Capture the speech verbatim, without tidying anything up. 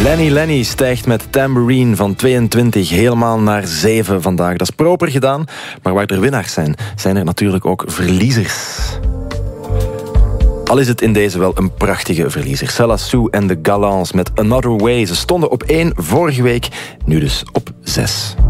Lenny Lenny stijgt met Tambourine van tweeëntwintig helemaal naar zeven vandaag. Dat is proper gedaan, maar waar er winnaars zijn, zijn er natuurlijk ook verliezers. Al is het in deze wel een prachtige verliezer. Sella Sue en de Gallants met Another Way. Ze stonden op één vorige week, nu dus op zes.